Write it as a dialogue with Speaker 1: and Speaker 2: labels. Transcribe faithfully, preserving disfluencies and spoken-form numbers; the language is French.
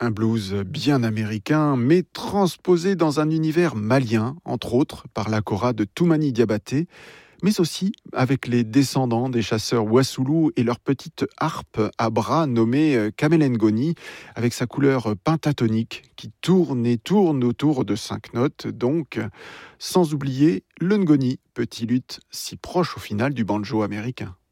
Speaker 1: Un blues bien américain, mais transposé dans un univers malien, entre autres par la kora de Toumani Diabaté, mais aussi avec les descendants des chasseurs Wassoulou et leur petite harpe à bras nommée Kamelengoni, avec sa couleur pentatonique qui tourne et tourne autour de cinq notes, donc sans oublier le ngoni, petit luth si proche au final du banjo américain.